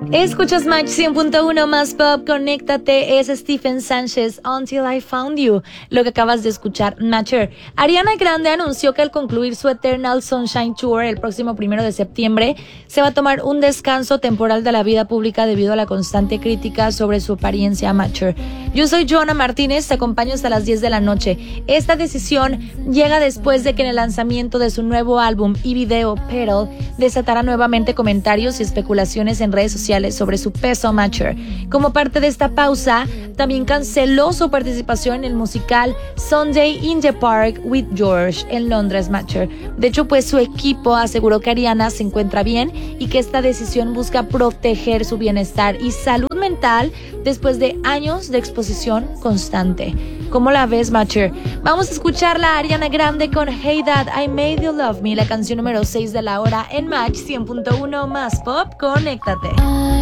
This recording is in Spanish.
Escuchas Match 100.1 más pop, conéctate, es Stephen Sánchez, Until I Found You, lo que acabas de escuchar, Matcher. Ariana Grande anunció que al concluir su Eternal Sunshine Tour el próximo 1 de septiembre, se va a tomar un descanso temporal de la vida pública debido a la constante crítica sobre su apariencia, Matcher. Yo soy Joana Martínez, te acompaño hasta las 10 de la noche. Esta decisión llega después de que en el lanzamiento de su nuevo álbum y video, Petal, desatara nuevamente comentarios y especulaciones en redes sociales sobre su peso, Matcher. Como parte de esta pausa, también canceló su participación en el musical Sunday in the Park with George en Londres, Matcher. De hecho, pues su equipo aseguró que Ariana se encuentra bien y que esta decisión busca proteger su bienestar y salud mental después de años de exposición constante. ¿Cómo la ves, Matcher? Vamos a escuchar la Ariana Grande con Hey Dad, I Made You Love Me, la canción número 6 de la hora en Match 100.1 más pop, conéctate.